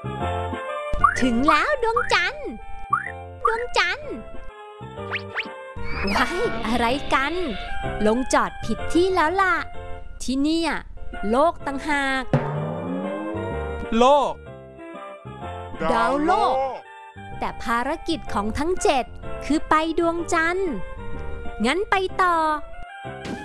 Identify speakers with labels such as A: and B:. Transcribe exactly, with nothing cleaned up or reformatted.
A: ถึงแล้วดวงจันทร์ดวงจันทร์ว้ายอะไรกันลงจอดผิดที่แล้วล่ะที่เนี่ยโลกต่างหาก
B: โลก
A: ดาวโลกแต่ภารกิจของทั้งเจ็ดคือไปดวงจันทร์งั้นไปต่อ